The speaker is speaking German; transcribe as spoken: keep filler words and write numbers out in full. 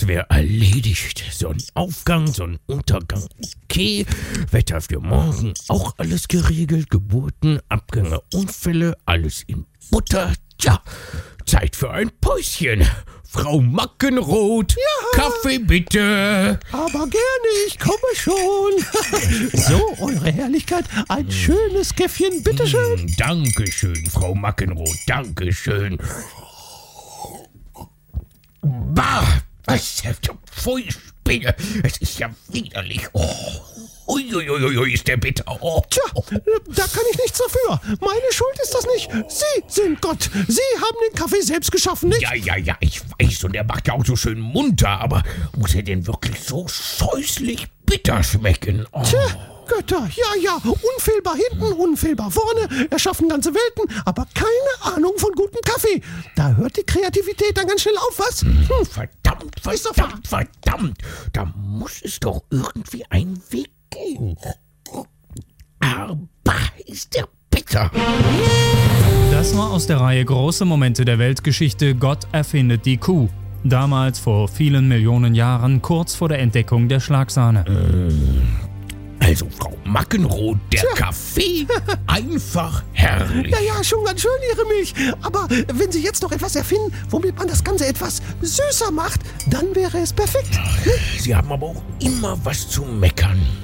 wäre erledigt. Sonnenaufgang, Sonnenuntergang, okay. Wetter für morgen, auch alles geregelt. Geburten, Abgänge, Unfälle, alles in Butter. Tja, Zeit für ein Päuschen. Frau Mackenroth, ja. Kaffee bitte. Aber gerne, ich komme schon. So, Eure Herrlichkeit, ein schönes Käffchen, bitteschön. Mm, Dankeschön, Frau Mackenroth, Dankeschön. Bah, was für Pfui, Spinne. Es ist ja widerlich. Oh. Uiuiui, ist der bitter. Oh. Tja, da kann ich nichts dafür. Meine Schuld ist das nicht. Sie sind Gott. Sie haben den Kaffee selbst geschaffen, nicht? Ja, ja, ja, ich weiß. Und der macht ja auch so schön munter. Aber muss er denn wirklich so scheußlich bitter schmecken? Oh. Tja, Götter, ja, ja. Unfehlbar hinten, unfehlbar vorne. Erschaffen ganze Welten, aber keine Ahnung von gutem Kaffee. Da hört die Kreativität dann ganz schnell auf, was? Hm, verdammt, verdammt, verdammt. Da muss es doch irgendwie einen Weg gehen. Aber ist der bitter. Das war aus der Reihe Große Momente der Weltgeschichte. Gott erfindet die Kuh. Damals vor vielen Millionen Jahren, kurz vor der Entdeckung der Schlagsahne. Also, Frau Mackenroth, der Tja. Kaffee, einfach herrlich. Ja, ja, schon ganz schön, Ihre Milch. Aber wenn Sie jetzt noch etwas erfinden, womit man das Ganze etwas süßer macht, dann wäre es perfekt. Sie haben aber auch immer was zu meckern.